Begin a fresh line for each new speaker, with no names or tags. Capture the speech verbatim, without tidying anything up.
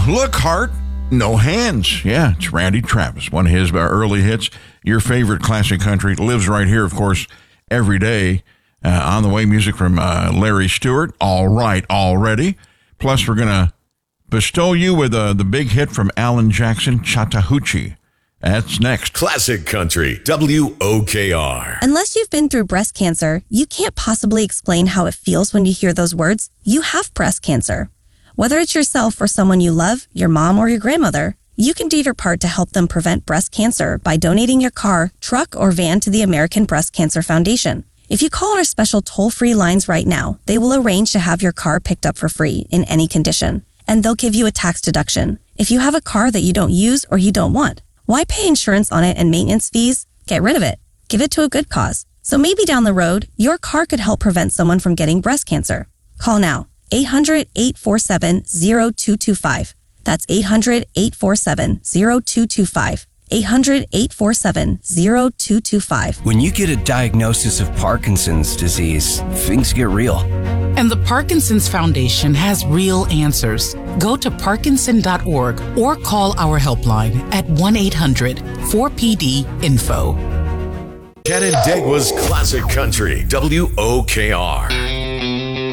look, Heart, no hands. Yeah, it's Randy Travis, one of his early hits. Your favorite classic country lives right here, of course, every day. Uh, on the way, music from uh, Larry Stewart, All Right Already. Plus, we're going to bestow you with uh, the big hit from Alan Jackson, Chattahoochee. That's next.
Classic Country, W O K R.
Unless you've been through breast cancer, you can't possibly explain how it feels when you hear those words. You have breast cancer. Whether it's yourself or someone you love, your mom or your grandmother, you can do your part to help them prevent breast cancer by donating your car, truck, or van to the American Breast Cancer Foundation. If you call our special toll-free lines right now, they will arrange to have your car picked up for free in any condition, and they'll give you a tax deduction. If you have a car that you don't use or you don't want, why pay insurance on it and maintenance fees? Get rid of it. Give it to a good cause. So maybe down the road, your car could help prevent someone from getting breast cancer. Call now. eight hundred, eight four seven, zero two two five. That's eight hundred, eight four seven, zero two two five. eight hundred, eight four seven, zero two two five.
When you get a diagnosis of Parkinson's disease, things get real.
And the Parkinson's Foundation has real answers. Go to Parkinson dot org or call our helpline at one eight hundred, four P D, info.
Canandaigua's Classic Country, W O K R.